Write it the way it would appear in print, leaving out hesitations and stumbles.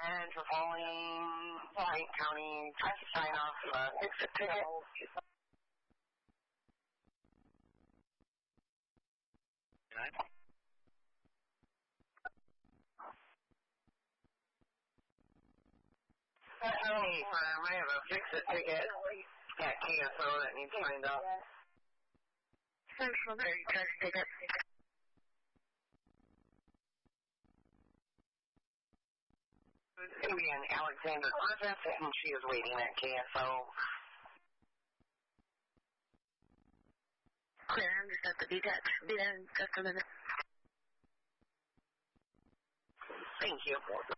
And for following White County traffic sign off, exit ticket. Hey, firm, I have a fix-it ticket at KSO that needs signed up. Central Mary traffic ticket. It's going to be an Alexander Griffith, and she is waiting at KSO. Clear, I'm just at the detach. Be there in just a minute. Thank you.